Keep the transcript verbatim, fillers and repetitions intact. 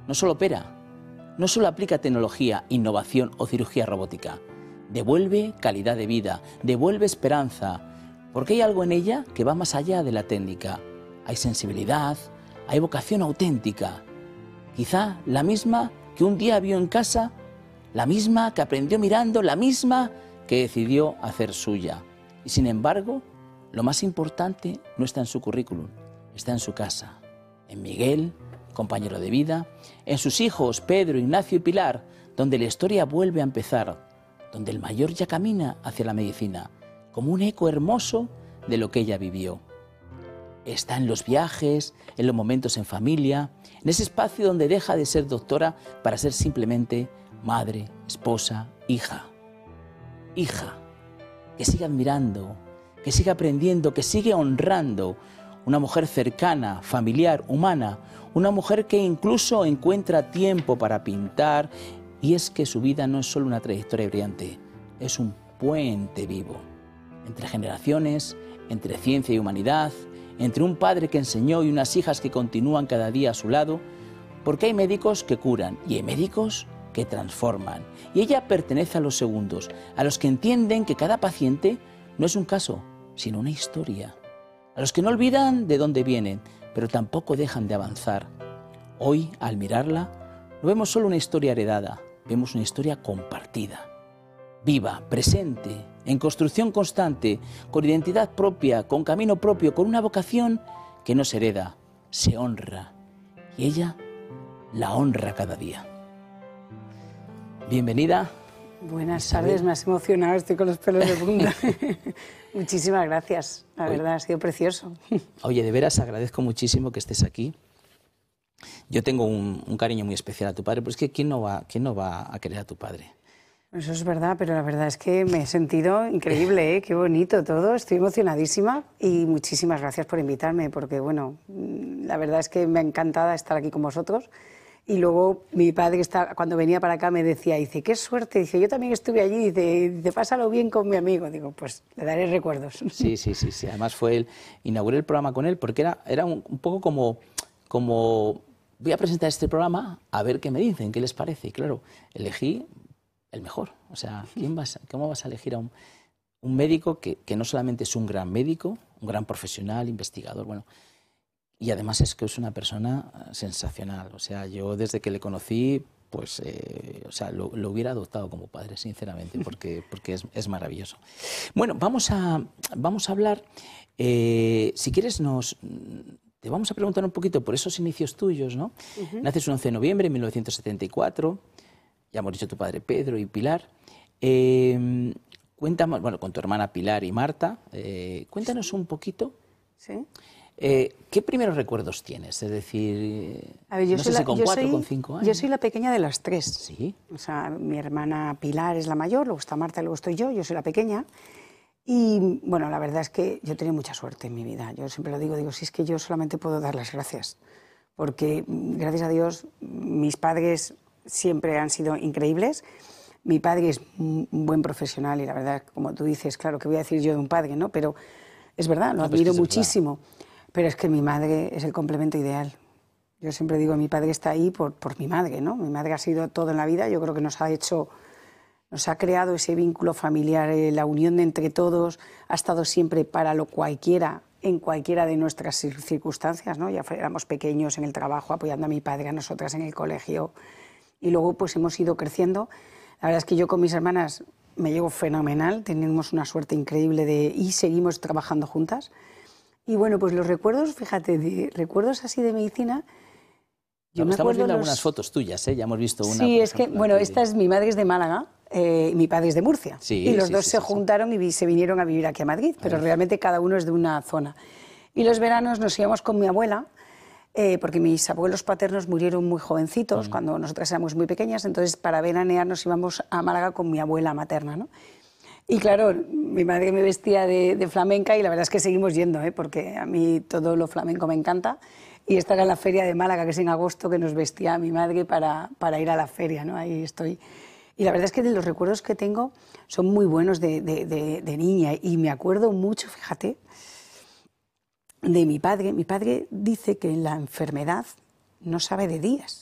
no solo opera, no solo aplica tecnología, innovación o cirugía robótica, devuelve calidad de vida, devuelve esperanza, porque hay algo en ella que va más allá de la técnica. Hay sensibilidad, hay vocación auténtica, quizá la misma que un día vio en casa, la misma que aprendió mirando, la misma que decidió hacer suya. Y sin embargo, lo más importante no está en su currículum, está en su casa, en Miguel, compañero de vida, en sus hijos Pedro, Ignacio y Pilar, donde la historia vuelve a empezar, donde el mayor ya camina hacia la medicina, como un eco hermoso de lo que ella vivió. Está en los viajes, en los momentos en familia, en ese espacio donde deja de ser doctora para ser simplemente madre, esposa, hija. Hija, que siga admirando, que siga aprendiendo, que siga honrando, una mujer cercana, familiar, humana, una mujer que incluso encuentra tiempo para pintar, y es que su vida no es solo una trayectoria brillante, es un puente vivo, entre generaciones, entre ciencia y humanidad, entre un padre que enseñó y unas hijas que continúan cada día a su lado, porque hay médicos que curan y hay médicos que transforman. Y ella pertenece a los segundos, a los que entienden que cada paciente no es un caso, sino una historia. A los que no olvidan de dónde vienen, pero tampoco dejan de avanzar. Hoy, al mirarla, no vemos solo una historia heredada, vemos una historia compartida, viva, presente, en construcción constante, con identidad propia, con camino propio, con una vocación que no se hereda, se honra. Y ella la honra cada día. Bienvenida. Buenas tardes, me has emocionado, estoy con los pelos de punta. Muchísimas gracias, la Oye, verdad, ha sido precioso. Oye, de veras agradezco muchísimo que estés aquí. Yo tengo un, un cariño muy especial a tu padre, pero es que ¿quién no va, quién no va a querer a tu padre? Eso es verdad, pero la verdad es que me he sentido increíble, ¿eh? Qué bonito todo, estoy emocionadísima y muchísimas gracias por invitarme, porque bueno, la verdad es que me ha encantado estar aquí con vosotros. Y luego mi padre, está, cuando venía para acá, me decía, dice, qué suerte, dice, yo también estuve allí, dice, dice, pásalo bien con mi amigo. Digo, pues le daré recuerdos. Sí, sí, sí, sí. Además fue él, inauguré el programa con él porque era, era un, un poco como, como, voy a presentar este programa a ver qué me dicen, qué les parece. Y claro, elegí el mejor. O sea, ¿quién vas, ¿cómo vas a elegir a un, un médico que, que no solamente es un gran médico, un gran profesional, investigador, bueno, y además es que es una persona sensacional. O sea, yo desde que le conocí, pues, eh, o sea, lo, lo hubiera adoptado como padre, sinceramente, porque, porque es, es maravilloso. Bueno, vamos a, vamos a hablar, eh, si quieres nos, te vamos a preguntar un poquito por esos inicios tuyos, ¿no? Uh-huh. Naces un once de noviembre de mil novecientos setenta y cuatro, ya hemos dicho tu padre Pedro y Pilar. Eh, cuéntanos, bueno, con tu hermana Pilar y Marta, eh, cuéntanos un poquito. ¿Sí? Eh, ¿Qué primeros recuerdos tienes? Es decir, a ver, yo no soy sé la, si con yo cuatro o soy, con cinco años. Yo soy la pequeña de las tres. Sí. O sea, mi hermana Pilar es la mayor, luego está Marta, luego estoy yo, yo soy la pequeña. Y bueno, la verdad es que yo he tenido mucha suerte en mi vida. Yo siempre lo digo, digo, si es que yo solamente puedo dar las gracias. Porque, gracias a Dios, mis padres siempre han sido increíbles. Mi padre es un buen profesional y la verdad, como tú dices, claro, que voy a decir yo de un padre, ¿no? Pero es verdad, lo no, admiro es muchísimo. Verdad. Pero es que mi madre es el complemento ideal. Yo siempre digo, mi padre está ahí por, por mi madre, ¿no? Mi madre ha sido todo en la vida, yo creo que nos ha hecho, nos ha creado ese vínculo familiar, eh, la unión de entre todos, ha estado siempre para lo cualquiera, en cualquiera de nuestras circunstancias, ¿no? Ya éramos pequeños en el trabajo, apoyando a mi padre, a nosotras en el colegio, y luego pues hemos ido creciendo. La verdad es que yo con mis hermanas me llevo fenomenal, tenemos una suerte increíble de, y seguimos trabajando juntas. Y bueno, pues los recuerdos, fíjate, de recuerdos así de medicina. Yo no, me estamos viendo los... algunas fotos tuyas, ¿eh? Ya hemos visto una. Sí, es ejemplo, que, bueno, esta es mi madre es de Málaga eh, y mi padre es de Murcia. Sí, y los sí, dos sí, se sí, juntaron sí. y se vinieron a vivir aquí a Madrid, pero realmente cada uno es de una zona. Y los veranos nos íbamos con mi abuela, eh, porque mis abuelos paternos murieron muy jovencitos, mm. cuando nosotras éramos muy pequeñas, entonces para veranear nos íbamos a Málaga con mi abuela materna, ¿no? Y claro, mi madre me vestía de, de flamenca y la verdad es que seguimos yendo, ¿eh? Porque a mí todo lo flamenco me encanta. Y esta era la feria de Málaga, que es en agosto, que nos vestía mi madre para, para ir a la feria, ¿no? Ahí estoy. Y la verdad es que los recuerdos que tengo son muy buenos de, de, de, de niña. Y me acuerdo mucho, fíjate, de mi padre. Mi padre dice que la enfermedad no sabe de días,